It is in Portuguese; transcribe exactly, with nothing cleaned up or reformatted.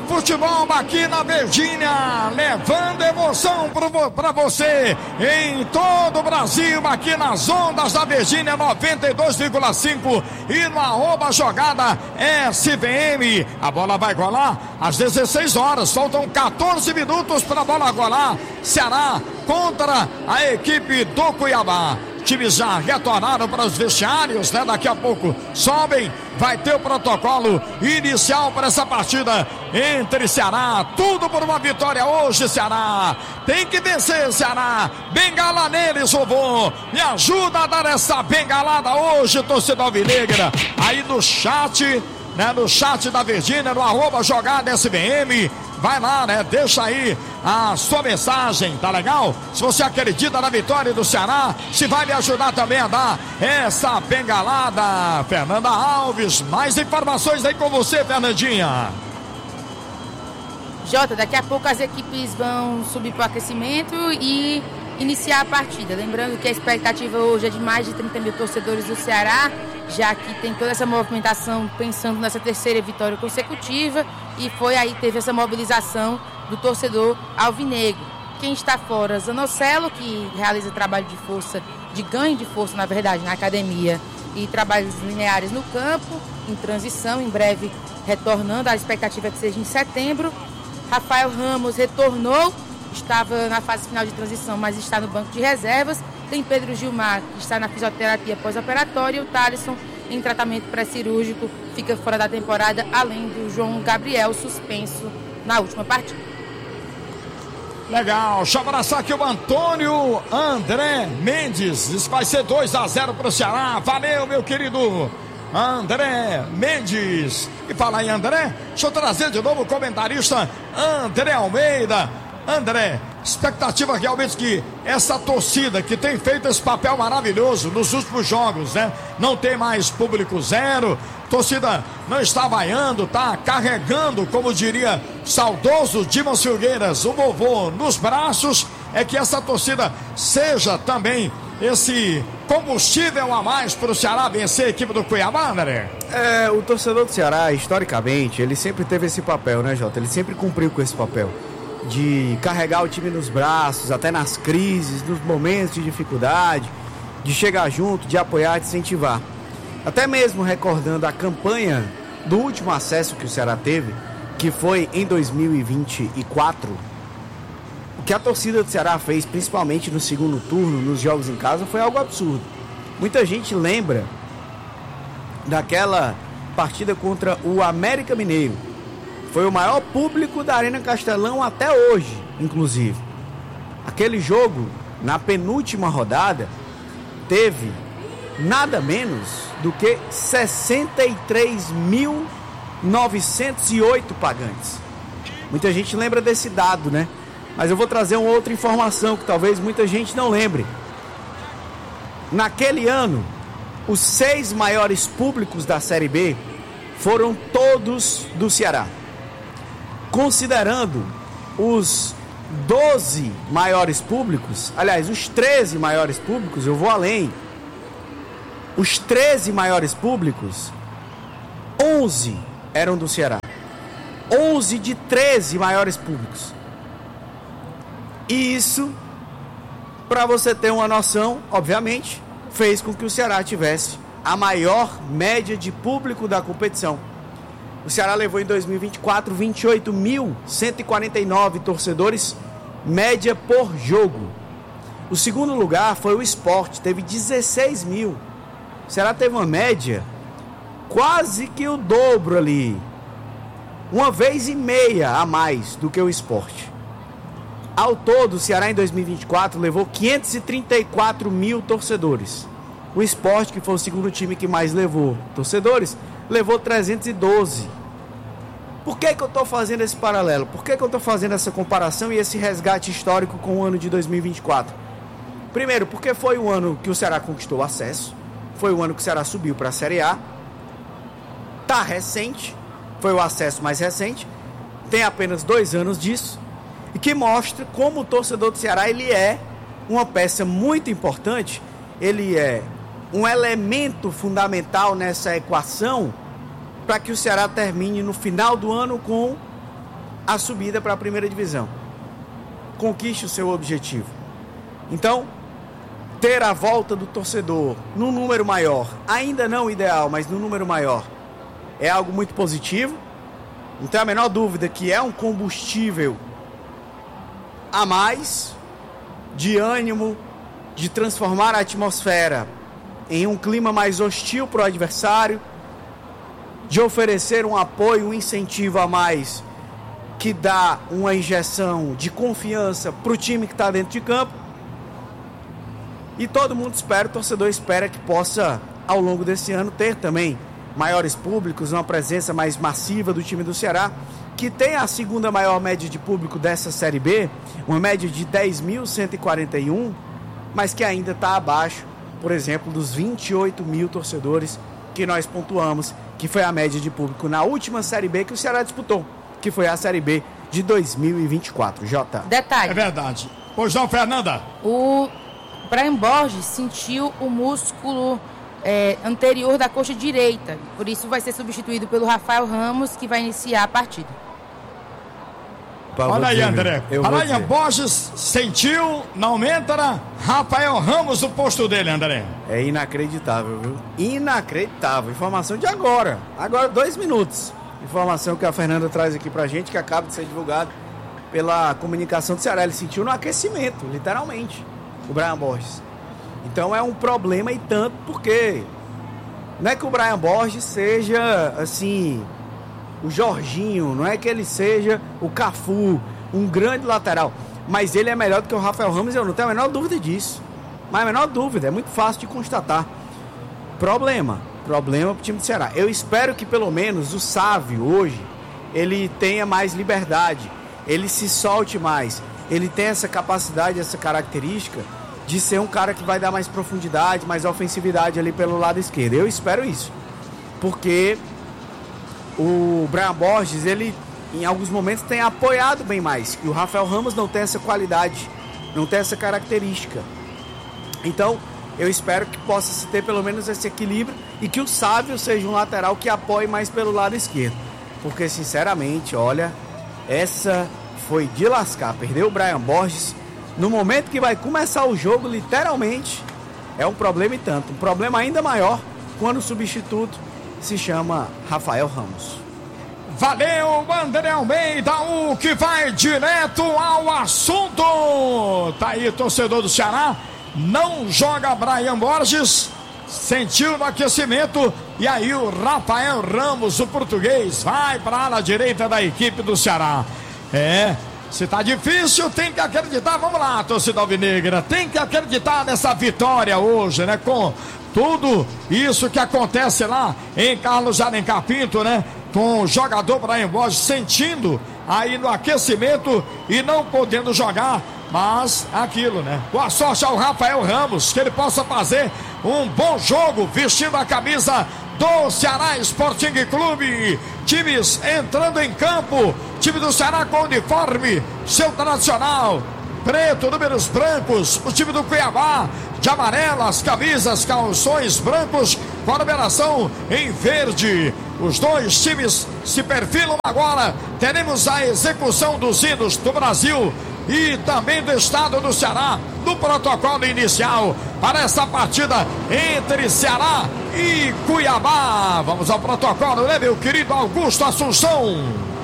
futebol aqui na Virgínia, levando emoção para você em todo o Brasil, aqui nas ondas da Virgínia noventa e dois vírgula cinco e no arroba jogada S V M. A bola vai rolar às dezesseis horas, faltam quatorze minutos para a bola rolar. Ceará contra a equipe do Cuiabá. Times já retornaram para os vestiários, né? Daqui a pouco sobem, vai ter o protocolo inicial para essa partida entre Ceará. Tudo por uma vitória hoje, Ceará. Tem que vencer, Ceará. Bengala neles, vovô. Me ajuda a dar essa bengalada hoje, torcida alvinegra. Aí no chat, né? No chat da Virgínia, no arroba jogada S V M. Vai lá, né? Deixa aí a sua mensagem, tá legal? Se você acredita na vitória do Ceará, se vai me ajudar também a dar essa bengalada. Fernanda Alves, mais informações aí com você, Fernandinha. Jota, daqui a pouco as equipes vão subir para o aquecimento e iniciar a partida. Lembrando que a expectativa hoje é de mais de trinta mil torcedores do Ceará, já que tem toda essa movimentação pensando nessa terceira vitória consecutiva, e foi aí, teve essa mobilização do torcedor alvinegro. Quem está fora, Zanocelo, que realiza trabalho de força, de ganho de força, na verdade, na academia, e trabalhos lineares no campo, em transição, em breve retornando, a expectativa é que seja em setembro. Rafael Ramos retornou, estava na fase final de transição, mas está no banco de reservas. Tem Pedro Gilmar, que está na fisioterapia pós-operatória, e o Thalisson, em tratamento pré-cirúrgico, fica fora da temporada, além do João Gabriel, suspenso na última partida. Legal, deixa eu abraçar aqui o Antônio André Mendes. Isso vai ser dois a zero para o Ceará. Valeu, meu querido André Mendes. E fala aí, André, deixa eu trazer de novo o comentarista André Almeida. André, expectativa realmente que essa torcida que tem feito esse papel maravilhoso nos últimos jogos, né? Não tem mais público zero, torcida não está vaiando, tá carregando, como diria saudoso Dimas Filgueiras, o vovô nos braços. É que essa torcida seja também esse combustível a mais para o Ceará vencer a equipe do Cuiabá, André? É, o torcedor do Ceará, historicamente, ele sempre teve esse papel, né, Jota? Ele sempre cumpriu com esse papel de carregar o time nos braços, até nas crises, nos momentos de dificuldade, de chegar junto, de apoiar, de incentivar. Até mesmo recordando a campanha do último acesso que o Ceará teve, que foi em dois mil e vinte e quatro, o que a torcida do Ceará fez, principalmente no segundo turno, nos jogos em casa, foi algo absurdo. Muita gente lembra daquela partida contra o América Mineiro. Foi o maior público da Arena Castelão até hoje, inclusive. Aquele jogo, na penúltima rodada, teve nada menos do que sessenta e três mil novecentos e oito pagantes. Muita gente lembra desse dado, né? Mas eu vou trazer uma outra informação que talvez muita gente não lembre. Naquele ano, os seis maiores públicos da Série B foram todos do Ceará. Considerando os doze maiores públicos, aliás, os treze maiores públicos, eu vou além. Os treze maiores públicos, onze eram do Ceará. onze de treze maiores públicos. E isso, para você ter uma noção, obviamente, fez com que o Ceará tivesse a maior média de público da competição. O Ceará levou em dois mil e vinte e quatro vinte e oito mil cento e quarenta e nove torcedores, média por jogo. O segundo lugar foi o Sport, teve dezesseis mil. O Ceará teve uma média quase que o dobro ali, uma vez e meia a mais do que o Sport. Ao todo, o Ceará em dois mil e vinte e quatro levou quinhentos e trinta e quatro mil torcedores. O Sport, que foi o segundo time que mais levou torcedores, levou trezentos e doze. Por que que eu estou fazendo esse paralelo? Por que que eu estou fazendo essa comparação e esse resgate histórico com o ano de dois mil e vinte e quatro? Primeiro, porque foi o ano que o Ceará conquistou o acesso, foi o ano que o Ceará subiu para a Série A, tá recente, foi o acesso mais recente, tem apenas dois anos disso, e que mostra como o torcedor do Ceará ele é uma peça muito importante, ele é um elemento fundamental nessa equação para que o Ceará termine no final do ano com a subida para a primeira divisão. Conquiste o seu objetivo. Então, ter a volta do torcedor num número maior, ainda não ideal, mas num número maior, é algo muito positivo. Não tem a menor dúvida que é um combustível a mais de ânimo, de transformar a atmosfera em um clima mais hostil para o adversário, de oferecer um apoio, um incentivo a mais que dá uma injeção de confiança para o time que está dentro de campo. E todo mundo espera, o torcedor espera que possa, ao longo desse ano, ter também maiores públicos, uma presença mais massiva do time do Ceará, que tem a segunda maior média de público dessa Série B, uma média de dez mil cento e quarenta e um, mas que ainda está abaixo, por exemplo, dos vinte e oito mil torcedores que nós pontuamos, que foi a média de público na última Série B que o Ceará disputou, que foi a Série B de dois mil e vinte e quatro. Jota. Detalhe. É verdade. Pois não, Fernanda? O Brian Borges sentiu o músculo é, anterior da coxa direita, por isso vai ser substituído pelo Rafael Ramos, que vai iniciar a partida. Olha aí, André. Brian Borges sentiu, não entra. Rafael Ramos no posto dele, André. É inacreditável, viu? Inacreditável. Informação de agora. Agora, dois minutos. Informação que a Fernanda traz aqui pra gente, que acaba de ser divulgado pela comunicação do Ceará. Ele sentiu no aquecimento, literalmente, o Brian Borges. Então é um problema e tanto, porque não é que o Brian Borges seja, assim, o Jorginho, não é que ele seja o Cafu, um grande lateral, mas ele é melhor do que o Rafael Ramos, eu não tenho a menor dúvida disso. Mas a menor dúvida, é muito fácil de constatar. Problema, problema pro time do Ceará. Eu espero que pelo menos o Sávio hoje, ele tenha mais liberdade, ele se solte mais, ele tem essa capacidade, essa característica de ser um cara que vai dar mais profundidade, mais ofensividade ali pelo lado esquerdo. Eu espero isso, porque o Brian Borges, ele em alguns momentos tem apoiado bem mais, e o Rafael Ramos não tem essa qualidade, não tem essa característica. Então eu espero que possa se ter pelo menos esse equilíbrio e que o Sávio seja um lateral que apoie mais pelo lado esquerdo, porque sinceramente, olha, essa foi de lascar. Perdeu o Brian Borges no momento que vai começar o jogo, literalmente. É um problema e tanto, um problema ainda maior quando o substituto se chama Rafael Ramos. Valeu, André Almeida, o que vai direto ao assunto. Tá aí, torcedor do Ceará, não joga Brian Borges, sentiu no aquecimento, e aí o Rafael Ramos, o português, vai para a ala direita da equipe do Ceará. É, se tá difícil, tem que acreditar. Vamos lá, torcida alvinegra, tem que acreditar nessa vitória hoje, né? Com tudo isso que acontece lá em Carlos de Alencar Pinto, né? Com o jogador Brian Borges sentindo aí no aquecimento e não podendo jogar, mas aquilo, né? Boa sorte ao Rafael Ramos, que ele possa fazer um bom jogo vestindo a camisa do Ceará Sporting Clube. Times entrando em campo, time do Ceará com uniforme seu tradicional preto, números brancos, o time do Cuiabá de amarelas, camisas, calções brancos com a numeração em verde. Os dois times se perfilam agora. Teremos a execução dos hinos do Brasil e também do estado do Ceará no protocolo inicial para essa partida entre Ceará e Cuiabá. Vamos ao protocolo, né, meu querido Augusto Assunção?